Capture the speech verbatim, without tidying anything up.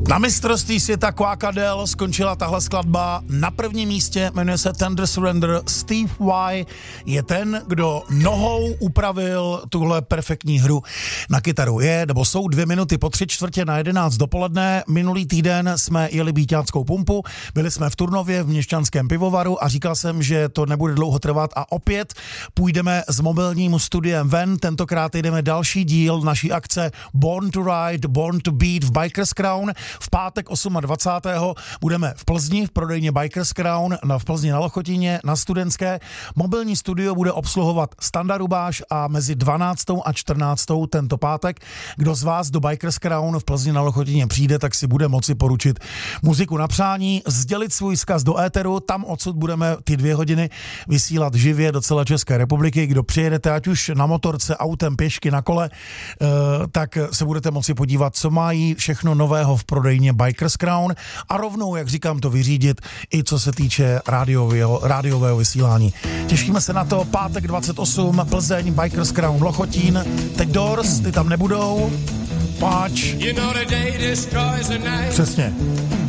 Na mistrovství světa Quackadel skončila tahle skladba. Na prvním místě jmenuje se Tender Surrender. Steve Vai je ten, kdo nohou upravil tuhle perfektní hru na kytaru. Je, nebo jsou dvě minuty po tři čtvrtě na jedenáct dopoledne. Minulý týden jsme jeli Bíťáckou pumpu, byli jsme v Turnově v Měšťanském pivovaru a říkal jsem, že to nebude dlouho trvat a opět půjdeme s mobilním studiem ven. Tentokrát jdeme další díl naší akce Born to Ride, Born to Beat v Bikers Crown. V pátek dvacátého osmého budeme v Plzni v prodejně Bikers Crown, na v Plzni na Lochotině, na Studentské. Mobilní studio bude obsluhovat Standa Rubáš a mezi dvanáctou a čtrnáctou tento pátek. Kdo z vás do Bikers Crown v Plzni na Lochotině přijde, tak si bude moci poručit muziku na přání, sdělit svůj vzkaz do éteru, tam odsud budeme ty dvě hodiny vysílat živě do celé České republiky. Kdo přijedete, ať už na motorce, autem, pěšky, na kole, tak se budete moci podívat, co mají všechno nového v prodejně Bikers Crown a rovnou, jak říkám, to vyřídit i co se týče rádiového, rádiového vysílání. Těšíme se na to, pátek dvacet osm, Plzeň, Bikers Crown, Lochotín. Teď Doors, ty tam nebudou. Páč. Přesně.